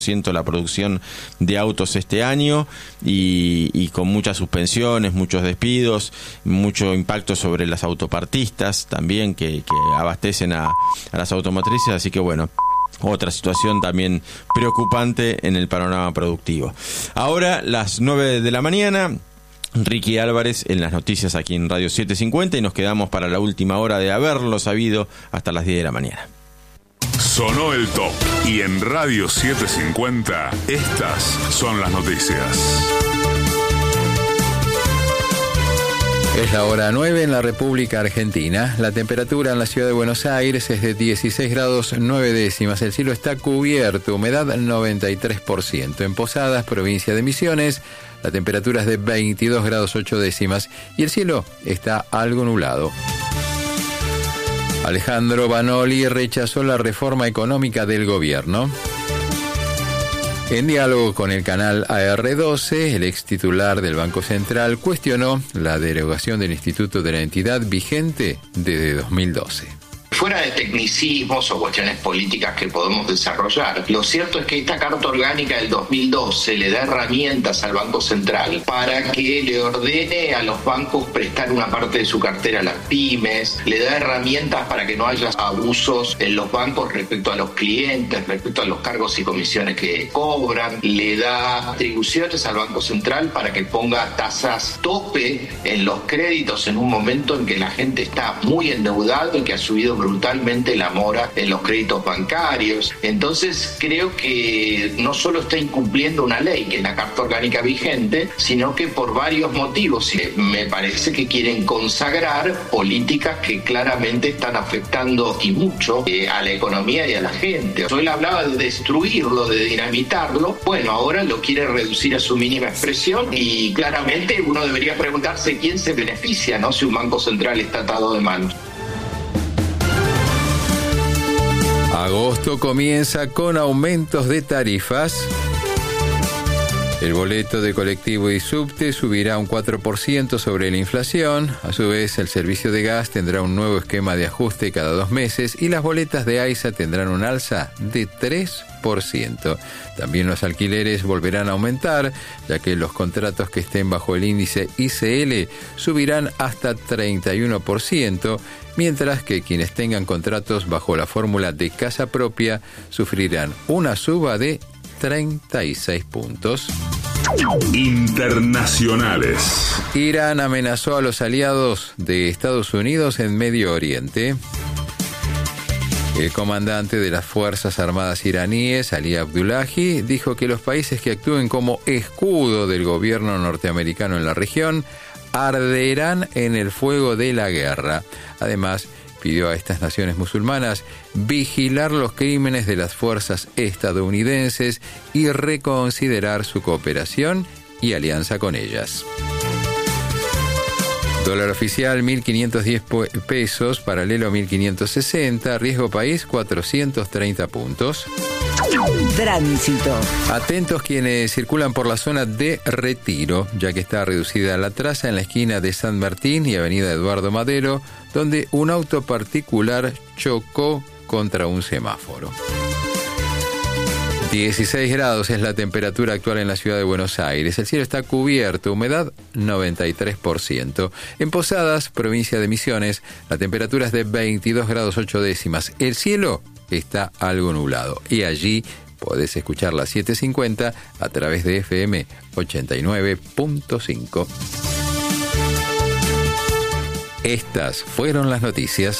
la producción de autos este año y con muchas suspensiones, muchos despidos, mucho impacto sobre las autopartistas también que abastecen a las automotrices, así que bueno, otra situación también preocupante en el panorama productivo. Ahora, las 9 de la mañana, Ricky Álvarez en las noticias aquí en Radio 750 y nos quedamos para la última hora de haberlo sabido hasta las 10 de la mañana. Sonó el top y en Radio 750 estas son las noticias. Es la hora 9 en la República Argentina. La temperatura en la ciudad de Buenos Aires es de 16 grados 9 décimas. El cielo está cubierto, humedad 93%. En Posadas, provincia de Misiones, la temperatura es de 22 grados 8 décimas y el cielo está algo nublado. Alejandro Banoli rechazó la reforma económica del gobierno. En diálogo con el canal AR12, el ex titular del Banco Central cuestionó la derogación del Instituto de la Entidad vigente desde 2012. Fuera de tecnicismos o cuestiones políticas que podemos desarrollar, lo cierto es que esta Carta Orgánica del 2012 le da herramientas al Banco Central para que le ordene a los bancos prestar una parte de su cartera a las pymes, le da herramientas para que no haya abusos en los bancos respecto a los clientes, respecto a los cargos y comisiones que cobran, le da atribuciones al Banco Central para que ponga tasas tope en los créditos en un momento en que la gente está muy endeudada y que ha subido brutalmente la mora en los créditos bancarios. Entonces creo que no solo está incumpliendo una ley, que es la Carta Orgánica vigente, sino que por varios motivos me parece que quieren consagrar políticas que claramente están afectando y mucho a la economía y a la gente. Yo le hablaba de destruirlo, de dinamitarlo. Bueno, ahora lo quiere reducir a su mínima expresión y claramente uno debería preguntarse quién se beneficia, ¿no?, si un banco central está atado de manos. Agosto comienza con aumentos de tarifas. El boleto de colectivo y subte subirá un 4% sobre la inflación. A su vez, el servicio de gas tendrá un nuevo esquema de ajuste cada 2 meses y las boletas de AISA tendrán un alza de 3%. También los alquileres volverán a aumentar, ya que los contratos que estén bajo el índice ICL subirán hasta 31%, mientras que quienes tengan contratos bajo la fórmula de casa propia sufrirán una suba de 36 puntos. Internacionales. Irán amenazó a los aliados de Estados Unidos en Medio Oriente. El comandante de las Fuerzas Armadas iraníes, Ali Abdullahi, dijo que los países que actúen como escudo del gobierno norteamericano en la región arderán en el fuego de la guerra. Además, pidió a estas naciones musulmanas vigilar los crímenes de las fuerzas estadounidenses y reconsiderar su cooperación y alianza con ellas. Dólar oficial 1.510 pesos, paralelo 1.560, riesgo país 430 puntos. Tránsito. Atentos quienes circulan por la zona de Retiro, ya que está reducida la traza en la esquina de San Martín y Avenida Eduardo Madero, donde un auto particular chocó contra un semáforo. 16 grados es la temperatura actual en la ciudad de Buenos Aires. El cielo está cubierto, humedad 93%. En Posadas, provincia de Misiones, la temperatura es de 22 grados 8 décimas. El cielo está algo nublado y allí podés escuchar la 750 a través de FM 89.5. Estas fueron las noticias.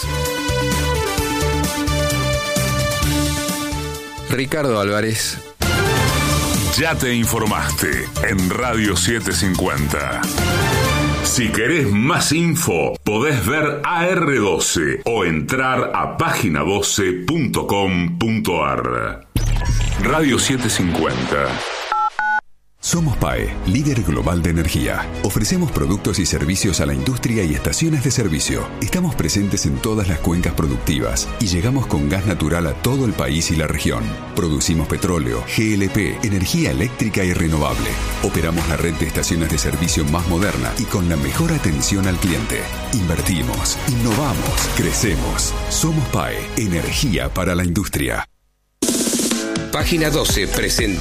Ricardo Álvarez. Ya te informaste en Radio 750. Si querés más info, podés ver AR12 o entrar a página12.com.ar. Radio 750. Somos PAE, líder global de energía. Ofrecemos productos y servicios a la industria y estaciones de servicio. Estamos presentes en todas las cuencas productivas y llegamos con gas natural a todo el país y la región. Producimos petróleo, GLP, energía eléctrica y renovable. Operamos la red de estaciones de servicio más moderna y con la mejor atención al cliente. Invertimos, innovamos, crecemos. Somos PAE, energía para la industria. Página 12 presenta